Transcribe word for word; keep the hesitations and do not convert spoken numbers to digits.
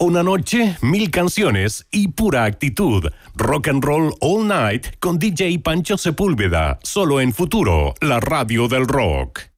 Una noche, mil canciones y pura actitud. Rock and Roll All Night con D J Pancho Sepúlveda. Solo en Futuro, la radio del rock.